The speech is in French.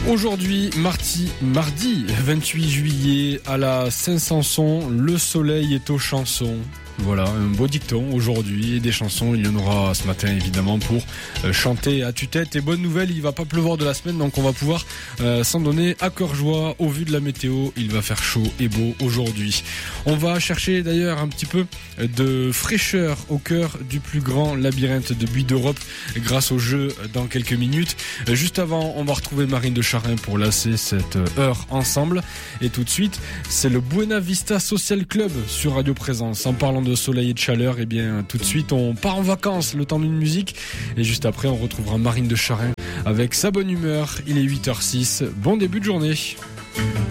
Aujourd'hui, mardi 28 juillet, à la Saint-Sanson, le soleil est aux chansons. Voilà, un beau dicton aujourd'hui et des chansons, il y en aura ce matin évidemment pour chanter à tue-tête. Et bonne nouvelle, il va pas pleuvoir de la semaine, donc on va pouvoir s'en donner à cœur joie. Au vu de la météo, il va faire chaud et beau aujourd'hui. On va chercher d'ailleurs un petit peu de fraîcheur au cœur du plus grand labyrinthe de buis d'Europe grâce au jeu dans quelques minutes. Juste avant, on va retrouver Marine de Charin pour lasser cette heure ensemble. Et tout de suite, c'est le Buena Vista Social Club sur Radio Présence. En parlant de soleil et de chaleur, et bien tout de suite on part en vacances le temps d'une musique et juste après on retrouvera Marine de Charin avec sa bonne humeur. Il est 8h06, bon début de journée.